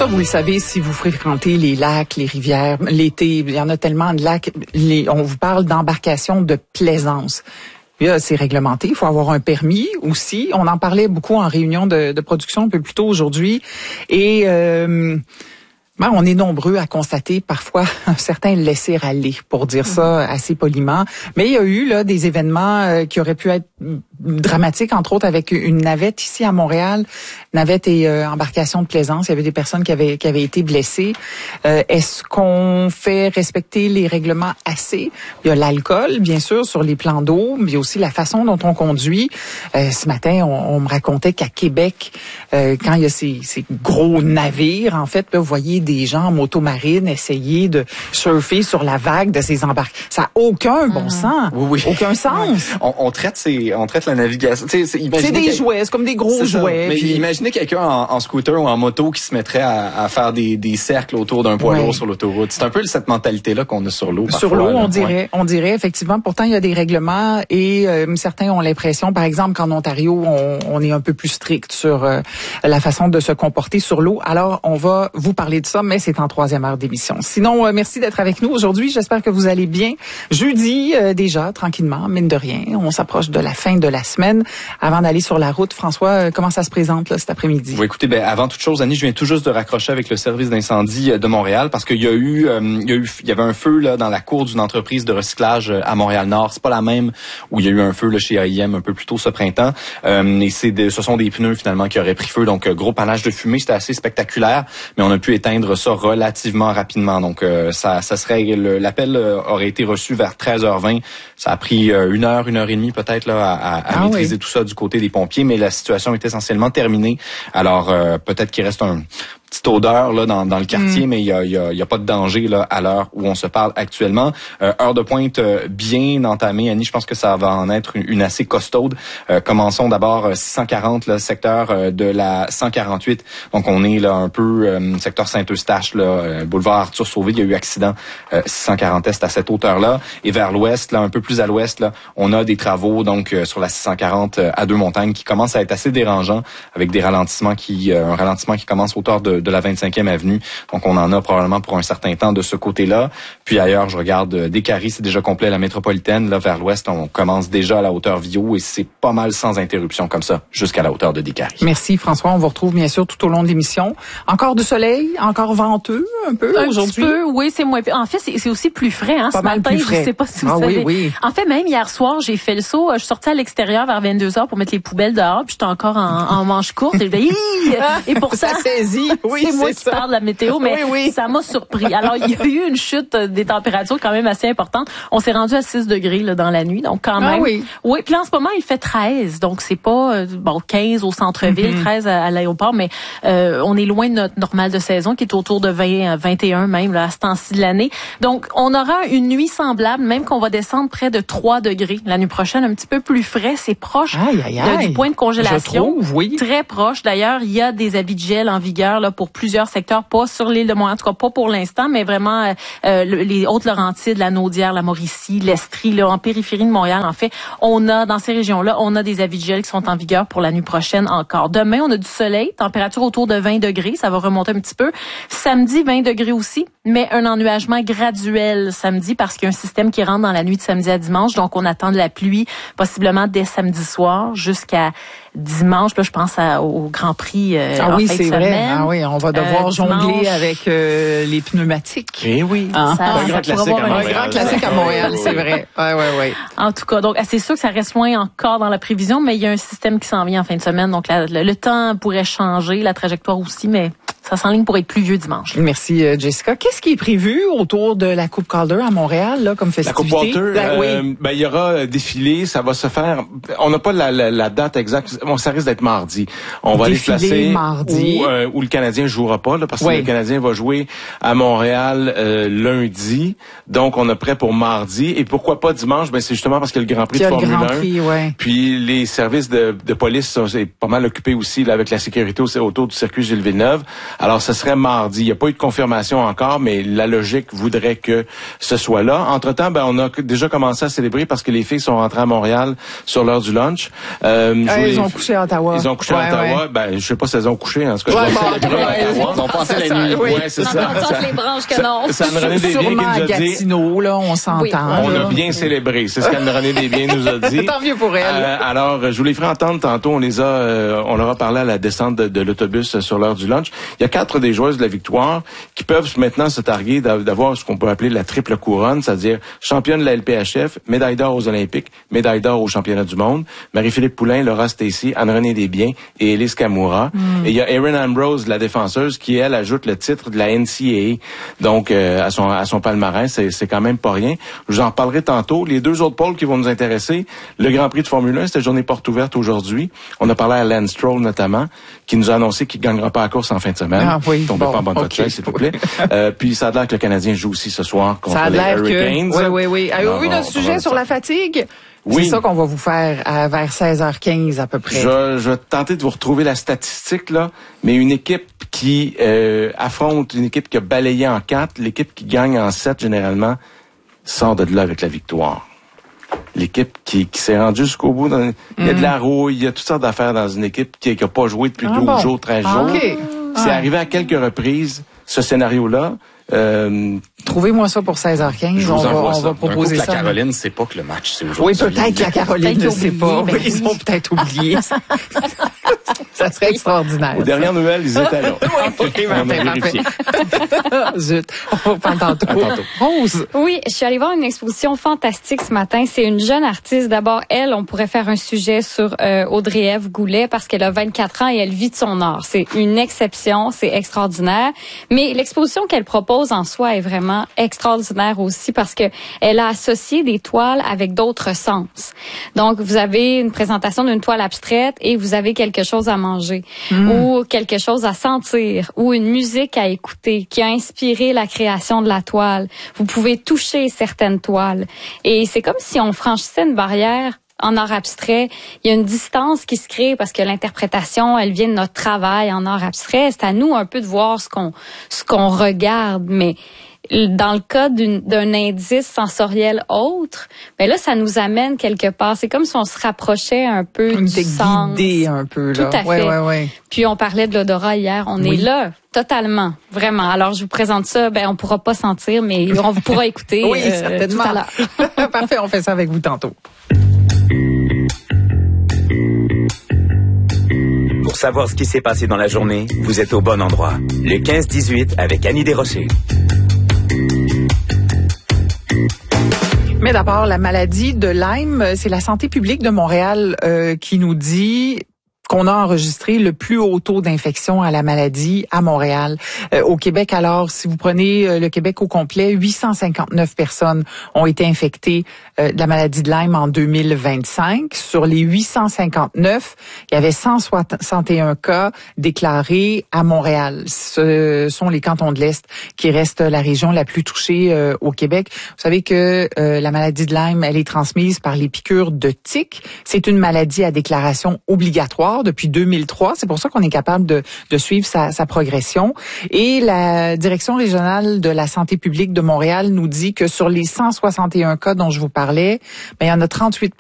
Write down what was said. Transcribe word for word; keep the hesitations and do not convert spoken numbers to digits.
Ça, vous le savez, si vous fréquentez les lacs, les rivières, l'été, il y en a tellement de lacs. Les, on vous parle d'embarcation de plaisance. Là, c'est réglementé. Il faut avoir un permis aussi. On en parlait beaucoup en réunion de, de production un peu plus tôt aujourd'hui. Et euh, ben, on est nombreux à constater parfois un certain laisser-aller, pour dire ça assez poliment. Mais il y a eu là des événements euh, qui auraient pu être dramatiques, entre autres avec une navette ici à Montréal, navette et euh, embarcation de plaisance. Il y avait des personnes qui avaient qui avaient été blessées. Euh, est-ce qu'on fait respecter les règlements assez? Il y a l'alcool, bien sûr, sur les plans d'eau, mais aussi la façon dont on conduit. Euh, ce matin, on, on me racontait qu'à Québec, euh, quand il y a ces, ces gros navires, en fait, là, vous voyez des gens en motomarine essayer de surfer sur la vague de ces embarcations. Ça n'a aucun bon sens. Oui, oui. Aucun sens. on, on traite ces, on traite la navigation. C'est, c'est des jouets, c'est comme des gros jouets. Mais puis... imaginez quelqu'un en, en scooter ou en moto qui se mettrait à, à faire des, des cercles autour d'un poids ouais. lourd sur l'autoroute. C'est un peu cette mentalité-là qu'on a sur l'eau. Sur l'eau, on dirait, ouais. on dirait effectivement. Pourtant, il y a des règlements et euh, certains ont l'impression, par exemple, qu'en Ontario, on, on est un peu plus strict sur euh, la façon de se comporter sur l'eau. Alors, on va vous parler de ça, mais c'est en troisième heure d'émission. Sinon, euh, merci d'être avec nous aujourd'hui. J'espère que vous allez bien. Jeudi, euh, déjà, tranquillement, mine de rien, on s'approche de la fin de la semaine. Avant d'aller sur la route, François, euh, comment ça se présente là, cet après-midi? Oui, écoutez, ben, avant toute chose, Annie, je viens tout juste de raccrocher avec le service d'incendie de Montréal parce qu'il y a eu, euh, il y a eu, il y avait un feu là dans la cour d'une entreprise de recyclage à Montréal-Nord. C'est pas la même où il y a eu un feu là chez A I M un peu plus tôt ce printemps. Euh, et c'est de, ce sont des pneus finalement qui auraient pris feu. Donc gros panache de fumée, c'était assez spectaculaire, mais on a pu éteindre ça relativement rapidement. Donc euh, ça, ça serait le, l'appel aurait été reçu vers treize heures vingt. Ça a pris euh, une heure, une heure et demie peut-être là à, à, à ah maîtriser oui. tout ça du côté des pompiers, mais la situation est essentiellement terminée. Alors euh, peut-être qu'il reste un petite odeur là dans, dans le quartier, mm. mais il y a, y, a, y a pas de danger là à l'heure où on se parle actuellement. Euh, heure de pointe euh, bien entamée, Annie. Je pense que ça va en être une, une assez costaude. Euh, commençons d'abord euh, six cent quarante, le secteur euh, de la cent quarante-huit. Donc on est là un peu euh, secteur Saint-Eustache, là, euh, boulevard Arthur Sauvé. Il y a eu accident euh, six cent quarante Est à cette hauteur-là. Et vers l'ouest, là un peu plus à l'ouest, là, on a des travaux donc euh, sur la six cent quarante euh, à Deux-Montagnes qui commencent à être assez dérangeants avec des ralentissements qui euh, un ralentissement qui commence autour de de la vingt-cinquième avenue. Donc, on en a probablement pour un certain temps de ce côté-là. Puis ailleurs, je regarde euh, Décarie, c'est déjà complet. La métropolitaine, là, vers l'ouest, on commence déjà à la hauteur Viau et c'est pas mal sans interruption comme ça, jusqu'à la hauteur de Décarie. Merci, François. On vous retrouve bien sûr tout au long de l'émission. Encore du soleil, encore venteux un peu un aujourd'hui? Un petit peu, oui, c'est moins... En fait, c'est, c'est aussi plus frais, hein, pas ce mal matin. Plus frais. Je sais pas si vous ah, savez. Oui, oui. En fait, même hier soir, j'ai fait le saut. Je suis sortie à l'extérieur vers vingt-deux heures pour mettre les poubelles dehors, puis j'étais encore en, en manche courte. Et je disais, et pour ça, ça saisit. Oui, c'est, c'est moi ça. qui parle de la météo, mais oui, oui. ça m'a surpris. Alors, il y a eu une chute des températures quand même assez importante. On s'est rendu à six degrés là, dans la nuit, donc quand même. Ah oui. Oui, puis là, en ce moment, il fait treize, donc c'est pas euh, bon quinze au centre-ville, mm-hmm. treize à, à l'aéroport, mais euh, on est loin de notre normal de saison qui est autour de vingt, vingt et un même là, à ce temps-ci de l'année. Donc, on aura une nuit semblable, même qu'on va descendre près de trois degrés la nuit prochaine, un petit peu plus frais. C'est proche aïe, aïe, aïe. De, du point de congélation. Je trouve, oui. Très proche. D'ailleurs, il y a des avis de gel en vigueur là pour plusieurs secteurs, pas sur l'île de Montréal, en tout cas pas pour l'instant, mais vraiment euh, les Hautes-Laurentides, la Naudière, la Mauricie, l'Estrie, là, en périphérie de Montréal, en fait, on a dans ces régions-là, on a des avis de gel qui sont en vigueur pour la nuit prochaine encore. Demain, on a du soleil, température autour de vingt degrés, ça va remonter un petit peu. Samedi, vingt degrés aussi, mais un ennuagement graduel samedi parce qu'il y a un système qui rentre dans la nuit de samedi à dimanche, donc on attend de la pluie possiblement dès samedi soir jusqu'à dimanche. Là, je pense à, au Grand Prix euh, ah en oui, fin c'est de vrai. semaine. Ah oui, on va devoir euh, jongler dimanche. avec euh, les pneumatiques. Eh oui. Hein? Ça, un, ça grand classique un, un grand classique à Montréal, c'est vrai. Ouais, ouais, ouais. En tout cas, donc c'est sûr que ça reste loin encore dans la prévision, mais il y a un système qui s'en vient en fin de semaine, donc la, le, le temps pourrait changer, la trajectoire aussi, mais ça s'enligne pour être pluvieux dimanche. Merci, Jessica. Qu'est-ce qui est prévu autour de la Coupe Calder à Montréal, là, comme festivité? La Coupe Walter, ben, euh, oui. ben, il y aura défilé, ça va se faire, on n'a pas la, la, la date exacte, bon, ça risque d'être mardi. On va défilé aller placer mardi. Où, euh, où le Canadien jouera pas, là, parce oui. que le Canadien va jouer à Montréal euh, lundi, donc on est prêt pour mardi. Et pourquoi pas dimanche? Ben, c'est justement parce qu'il y a le Grand Prix de Formule Grand un. Prix, ouais. Puis les services de, de police sont pas mal occupés aussi là, avec la sécurité autour du circuit Gilles Villeneuve. Alors, ce serait mardi. Il n'y a pas eu de confirmation encore, mais la logique voudrait que ce soit là. Entre-temps, ben, on a déjà commencé à célébrer parce que les filles sont rentrées à Montréal sur l'heure du lunch. Euh, ah, ils les... ont couché à Ottawa. Ils ont couché ouais, à Ottawa. Ouais. Ben, je sais pas si elles ont couché. En tout cas, ouais, je bon, célébrer ouais, à Ottawa. Ils ont passé la nuit. Oui, ouais, c'est ça. ça. Les branches que non. C'est Anne-Renée Desbiens qui Sûrement nous a à Gatineau, dit... là, on s'entend. Oui. On là. a bien célébré. C'est ce qu'Anne-Renée Desbiens nous a dit. Tant mieux pour elle. Euh, alors, je vous les ferai entendre tantôt. On les a, euh, on leur a parlé à la descente de, de l'autobus sur l'heure du lunch. Il y a quatre des joueuses de la victoire qui peuvent maintenant se targuer d'avoir ce qu'on peut appeler la triple couronne, c'est-à-dire championne de la L P H F, médaille d'or aux Olympiques, médaille d'or aux championnats du monde. Marie-Philippe Poulain, Laura Stacey, Anne-Renée Desbiens et Elise Kamura. Mm. Et il y a Erin Ambrose, la défenseuse, qui, elle, ajoute le titre de la N C A A, donc euh, à son à son palmarès. C'est, c'est quand même pas rien. Je vous en parlerai tantôt. Les deux autres pôles qui vont nous intéresser, le Grand Prix de Formule un, c'était journée porte ouverte aujourd'hui. On a parlé à Lance Stroll, notamment, qui nous a annoncé qu'il ne gagnera pas la course en fin de semaine. Ah oui, Tombez bon, pas en bonne okay. s'il vous plaît. euh, puis ça a l'air que le Canadien joue aussi ce soir contre ça a les l'air Hurricanes. Que... Oui, oui, oui. Avez-vous vu notre on, sujet on sur la fatigue? Oui. C'est ça qu'on va vous faire à, vers seize heures quinze à peu près. Je, je vais tenter de vous retrouver la statistique, là, mais une équipe qui euh, affronte une équipe qui a balayé en quatre, l'équipe qui gagne en sept généralement, sort de là avec la victoire. L'équipe qui, qui s'est rendue jusqu'au bout, dans, mm. il y a de la rouille, il y a toutes sortes d'affaires dans une équipe qui n'a pas joué depuis ah douze bon. jours, treize ah, jours. Okay. C'est ah. arrivé à quelques reprises, ce scénario-là. Euh, Trouvez-moi ça pour seize heures quinze. On, va, on va proposer ça. ça. La Caroline ne sait pas que le match, c'est aujourd'hui. Oui, peut-être que la Caroline ne sait pas. Ben oui. Ils ont peut-être oublié. Ça serait extraordinaire. Aux dernières nouvelles, ils étaient là. Oui, okay, on a vérifié. Zut, on va parler tantôt. tantôt. Rose. Oui, je suis allée voir une exposition fantastique ce matin. C'est une jeune artiste. D'abord, elle, on pourrait faire un sujet sur euh, Audrey-Ève Goulet parce qu'elle a vingt-quatre ans et elle vit de son art. C'est une exception, c'est extraordinaire. Mais l'exposition qu'elle propose en soi est vraiment extraordinaire aussi parce que elle a associé des toiles avec d'autres sens. Donc, vous avez une présentation d'une toile abstraite et vous avez quelque chose à manger mmh. ou quelque chose à sentir ou une musique à écouter qui a inspiré la création de la toile. Vous pouvez toucher certaines toiles et c'est comme si on franchissait une barrière. En art abstrait, il y a une distance qui se crée parce que l'interprétation, elle vient de notre travail en art abstrait. C'est à nous un peu de voir ce qu'on ce qu'on regarde, mais dans le cas d'une, d'un indice sensoriel autre, ben là, ça nous amène quelque part. C'est comme si on se rapprochait un peu on du sens. Guidé un peu, là. Tout à ouais, fait. Ouais, ouais. Puis on parlait de l'odorat hier. On oui. est là, totalement, vraiment. Alors, je vous présente ça. Ben, on pourra pas sentir, mais on vous pourra écouter. Oui, euh, certainement. Tout à l'heure. Parfait, on fait ça avec vous tantôt. Pour savoir ce qui s'est passé dans la journée, vous êtes au bon endroit. Le quinze dix-huit avec Annie Desrochers. Mais d'abord, la maladie de Lyme, c'est la santé publique de Montréal euh, qui nous dit qu'on a enregistré le plus haut taux d'infection à la maladie à Montréal. Euh, au Québec, alors, si vous prenez euh, le Québec au complet, huit cent cinquante-neuf personnes ont été infectées euh, de la maladie de Lyme en deux mille vingt-cinq. Sur les huit cent cinquante-neuf, il y avait cent soixante et un cas déclarés à Montréal. Ce sont les cantons de l'Est qui restent la région la plus touchée euh, au Québec. Vous savez que euh, la maladie de Lyme, elle est transmise par les piqûres de tiques. C'est une maladie à déclaration obligatoire depuis deux mille trois. C'est pour ça qu'on est capable de, de suivre sa, sa progression. Et la Direction régionale de la santé publique de Montréal nous dit que sur les cent soixante et un cas dont je vous parlais, ben, il y en a trente-huit